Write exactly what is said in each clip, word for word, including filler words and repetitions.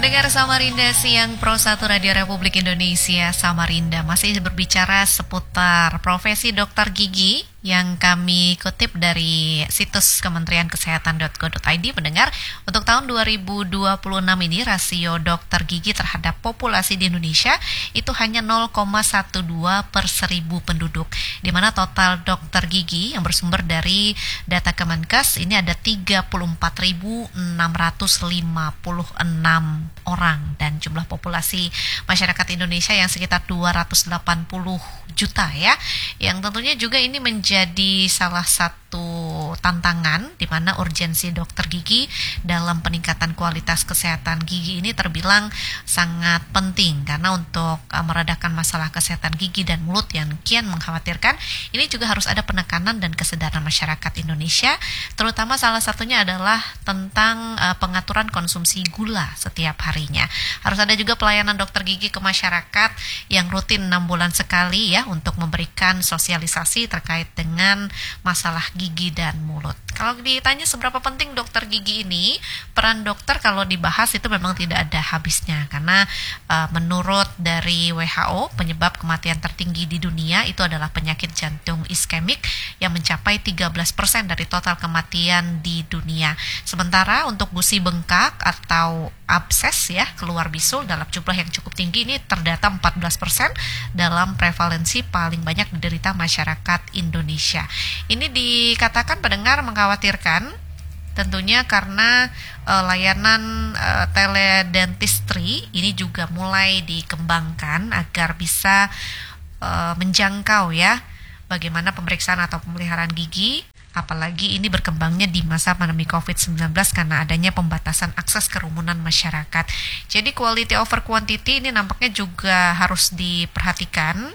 Pendengar Samarinda Siang Pro satu Radio Republik Indonesia, Samarinda masih berbicara seputar profesi dokter gigi yang kami kutip dari situs kementerian kesehatan dot go dot i d. Pendengar, untuk tahun dua ribu dua puluh enam ini rasio dokter gigi terhadap populasi di Indonesia itu hanya nol koma dua belas per seribu penduduk, di mana total dokter gigi yang bersumber dari data Kemenkes ini ada tiga puluh empat ribu enam ratus lima puluh enam orang, dan jumlah populasi masyarakat Indonesia yang sekitar dua ratus delapan puluh juta ya, yang tentunya juga ini menjadi salah satu tantangan di mana urgensi dokter gigi dalam peningkatan kualitas kesehatan gigi ini terbilang sangat penting, karena untuk uh, meredakan masalah kesehatan gigi dan mulut yang kian mengkhawatirkan, ini juga harus ada penekanan dan kesadaran masyarakat Indonesia, terutama salah satunya adalah tentang uh, pengaturan konsumsi gula setiap harinya. Harus ada juga pelayanan dokter gigi ke masyarakat yang rutin enam bulan sekali ya, untuk memberikan sosialisasi terkait dengan masalah gigi dan mulut. Kalau ditanya seberapa penting dokter gigi ini, peran dokter kalau dibahas itu memang tidak ada habisnya, karena uh, menurut dari W H O penyebab kematian tertinggi di dunia itu adalah penyakit jantung iskemik yang mencapai tiga belas persen dari total kematian di dunia. Sementara untuk gusi bengkak atau abses ya, keluar bisul dalam jumlah yang cukup tinggi, ini terdata empat belas persen dalam prevalensi paling banyak diderita masyarakat Indonesia. Ini dikatakan pendengar mengkhawatirkan tentunya karena e, layanan e, teledentistry ini juga mulai dikembangkan agar bisa e, menjangkau ya bagaimana pemeriksaan atau pemeliharaan gigi, apalagi ini berkembangnya di masa pandemi covid sembilan belas karena adanya pembatasan akses kerumunan masyarakat. Jadi quality over quantity ini nampaknya juga harus diperhatikan.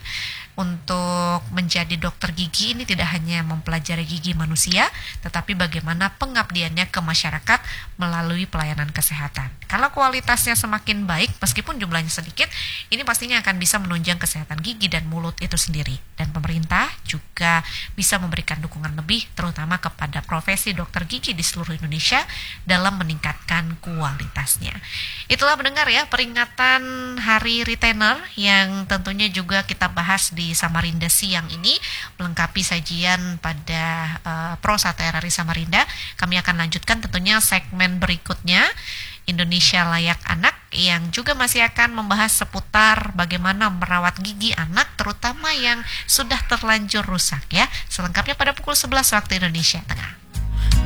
Untuk menjadi dokter gigi ini tidak hanya mempelajari gigi manusia, tetapi bagaimana pengabdiannya ke masyarakat melalui pelayanan kesehatan. Kalau kualitasnya semakin baik, meskipun jumlahnya sedikit, ini pastinya akan bisa menunjang kesehatan gigi dan mulut itu sendiri. Dan pemerintah juga bisa memberikan dukungan lebih, terutama kepada profesi dokter gigi di seluruh Indonesia dalam meningkatkan kualitasnya. Itulah pendengar ya, peringatan Hari Retainer yang tentunya juga kita bahas di Samarinda Siang ini, melengkapi sajian pada uh, Pro satu R R I Samarinda. Kami akan lanjutkan tentunya segmen berikutnya, Indonesia Layak Anak, yang juga masih akan membahas seputar bagaimana merawat gigi anak, terutama yang sudah terlanjur rusak ya. Selengkapnya pada pukul sebelas waktu Indonesia Tengah.